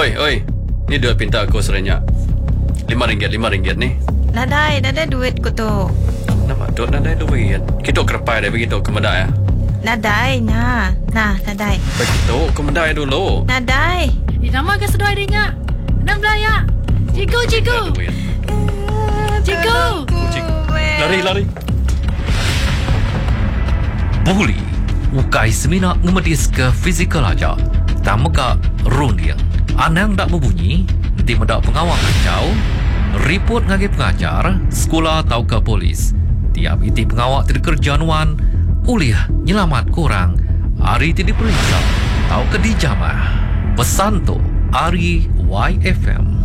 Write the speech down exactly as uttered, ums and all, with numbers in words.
Oi, oi. Ni duit pinta aku serenyak. Lima ringgit, lima ringgit ni. Nadai, nadai duit ko to. Nama duk nadai duit. Kita kerpai dia begitu ke medai ya. Nadai, na. Nah, nadai. Begitu ke medai dulu. Nadai. Di nama ke sedoi dia. Enam belaya. Cikgu, cikgu. Duit. Cikgu. Cikgu. Lari, lari. Buli, ukai semina ngemedis ke fizikal aja. Tamaka rundiang. Anang dak berbunyi, nanti mendak pengawal kacau. Report ngagi pengajar, sekolah atau ke polis. Tiap iti pengawal tidak kerja nuan, ulih nyelamat kurang. Hari tidak diperiksa, atau ke dijamah. Pesan tu, Ari Y F M.